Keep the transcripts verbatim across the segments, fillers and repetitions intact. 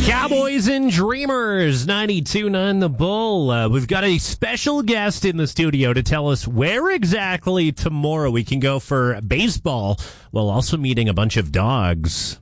Cowboys and Dreamers, ninety-two point nine The Bull. Uh, we've got a special guest in the studio to tell us where exactly tomorrow we can go for baseball while also meeting a bunch of dogs.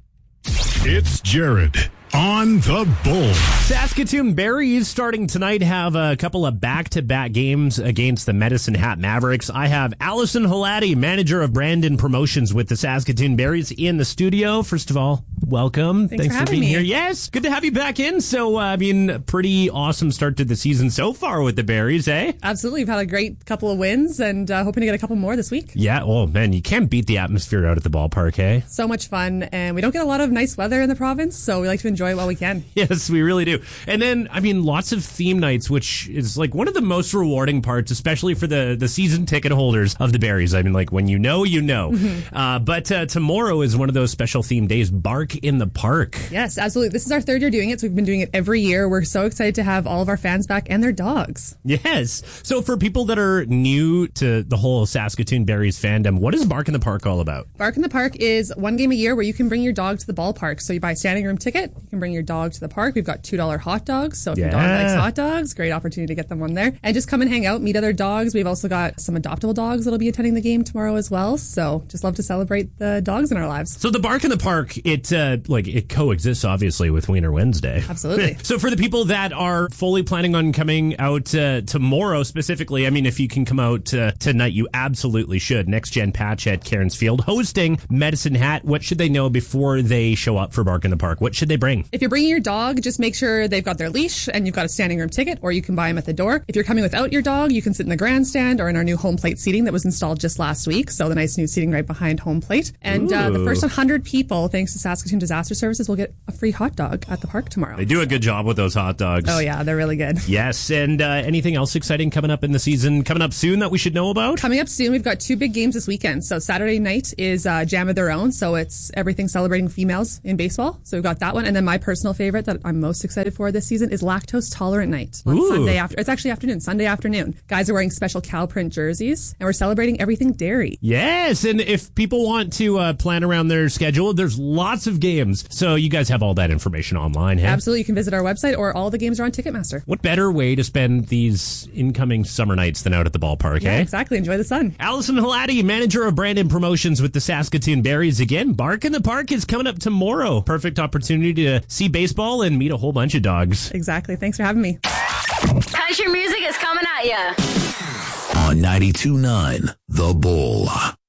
It's Jared on The Bull. Saskatoon Berries starting tonight have a couple of back-to-back games against the Medicine Hat Mavericks. I have Allison Halati, manager of brand and promotions with the Saskatoon Berries, in the studio. First of all, welcome. Thanks, Thanks for, for being me. here. Yes, good to have you back in. So, uh, I mean, pretty awesome start to the season so far with the Berries, eh? Absolutely. We've had a great couple of wins and uh, hoping to get a couple more this week. Yeah, oh man, you can't beat the atmosphere out at the ballpark, eh? So much fun, and we don't get a lot of nice weather in the province, so we like to enjoy it while we can. Yes, we really do. And then, I mean, lots of theme nights, which is like one of the most rewarding parts, especially for the, the season ticket holders of the Berries. I mean, like when you know, you know. Mm-hmm. Uh, but uh, tomorrow is one of those special theme days, Bark in the Park. Yes, absolutely. This is our third year doing it, so we've been doing it every year. We're so excited to have all of our fans back and their dogs. Yes. So for people that are new to the whole Saskatoon Berries fandom, what is Bark in the Park all about? Bark in the Park is one game a year where you can bring your dog to the ballpark. So you buy a standing room ticket, you can bring your dog to the park. We've got two dollars hot dogs, so if yeah. your dog likes hot dogs, great opportunity to get them on there. And just come and hang out, meet other dogs. We've also got some adoptable dogs that'll be attending the game tomorrow as well. So just love to celebrate the dogs in our lives. So the Bark in the Park, it uh, like it coexists obviously with Wiener Wednesday. Absolutely. So for the people that are fully planning on coming out uh, tomorrow specifically, I mean, if you can come out uh, tonight, you absolutely should. Next Gen Patch at Cairns Field hosting Medicine Hat. What should they know before they show up for Bark in the Park? What should they bring? If you're bringing your dog, just make sure they've got their leash and you've got a standing room ticket, or you can buy them at the door. If you're coming without your dog, you can sit in the grandstand or in our new home plate seating that was installed just last week. So the nice new seating right behind home plate. And uh, the first one hundred people, thanks to Saskatoon Disaster Services, will get a free hot dog at the park tomorrow. They do a good job with those hot dogs. Oh yeah, they're really good. Yes. And uh, anything else exciting coming up in the season, coming up soon that we should know about? Coming up soon, we've got two big games this weekend. So Saturday night is uh, Jam of Their Own. So it's everything celebrating females in baseball. So we've got that one. And then my personal favorite that I'm most excited for this season is Lactose Tolerant Night on Ooh. Sunday after. It's actually afternoon, Sunday afternoon. Guys are wearing special cow print jerseys, and we're celebrating everything dairy. Yes, and if people want to uh, plan around their schedule, there's lots of games. So you guys have all that information online, hey? Absolutely. You can visit our website, or all the games are on Ticketmaster. What better way to spend these incoming summer nights than out at the ballpark, Yeah, eh? exactly. Enjoy the sun. Allison Halati, manager of brand and promotions with the Saskatoon Berries. Again, Bark in the Park is coming up tomorrow. Perfect opportunity to see baseball and meet a whole bunch of dogs. Exactly. Thanks for having me. Country music is coming at you. On ninety-two point nine The Bull.